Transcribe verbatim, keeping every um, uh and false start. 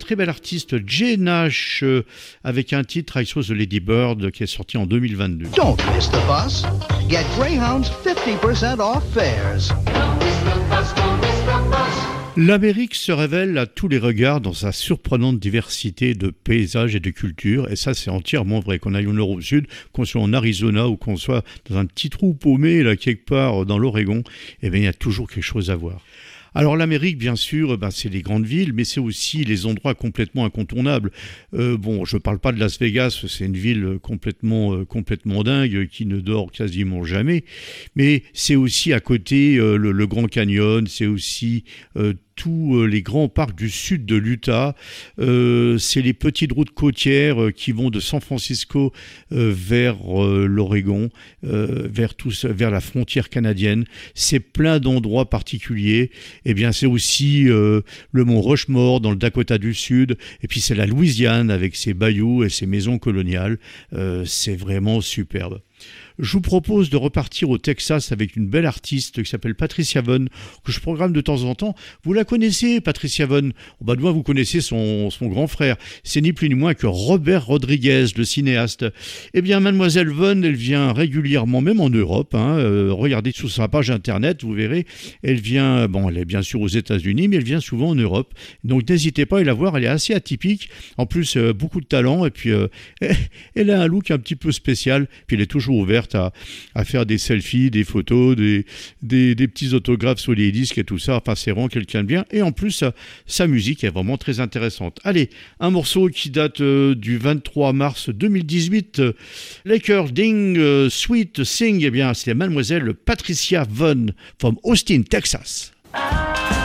très bel artiste Jay Nash euh, avec un titre I Saw the Lady Bird qui est sorti en deux mille vingt-deux. Don't miss the bus. Get Greyhound's fifty percent off fares. Don't miss the bus, don't miss the bus. L'Amérique se révèle à tous les regards dans sa surprenante diversité de paysages et de cultures, et ça c'est entièrement vrai, qu'on aille au nord ou au sud, qu'on soit en Arizona ou qu'on soit dans un petit trou paumé là quelque part dans l'Oregon, eh bien il y a toujours quelque chose à voir. Alors l'Amérique, bien sûr, ben, c'est les grandes villes, mais c'est aussi les endroits complètement incontournables. Euh, bon, je ne parle pas de Las Vegas, c'est une ville complètement, euh, complètement dingue, qui ne dort quasiment jamais, mais c'est aussi à côté euh, le, le Grand Canyon, c'est aussi euh, tous les grands parcs du sud de l'Utah, euh, c'est les petites routes côtières euh, qui vont de San Francisco euh, vers euh, l'Oregon, euh, vers, tout, vers la frontière canadienne. C'est plein d'endroits particuliers. Eh bien, c'est aussi euh, le mont Rushmore dans le Dakota du Sud, et puis c'est la Louisiane avec ses bayous et ses maisons coloniales. Euh, c'est vraiment superbe. Je vous propose de repartir au Texas avec une belle artiste qui s'appelle Patricia Vaughn, que je programme de temps en temps. Vous la connaissez, Patricia Vaughn? Oh bah, de moi, vous connaissez son, son grand frère. C'est ni plus ni moins que Robert Rodriguez, le cinéaste. Eh bien, Mademoiselle Vaughn, elle vient régulièrement, même en Europe. Hein, euh, regardez sur sa page internet, vous verrez. Elle vient, bon, elle est bien sûr aux États-Unis, mais elle vient souvent en Europe. Donc, n'hésitez pas à la voir. Elle est assez atypique. En plus, euh, beaucoup de talent. Et puis, euh, elle a un look un petit peu spécial. Puis, elle est toujours ouverte À, à faire des selfies, des photos, des, des, des petits autographes sur les disques et tout ça. Enfin, c'est vraiment quelqu'un de bien. Et en plus, sa, sa musique est vraiment très intéressante. Allez, un morceau qui date euh, du vingt-trois mars deux mille dix-huit. Euh, Laker Ding euh, Sweet Sing, eh bien, c'est Mademoiselle Patricia Vaughn from Austin, Texas.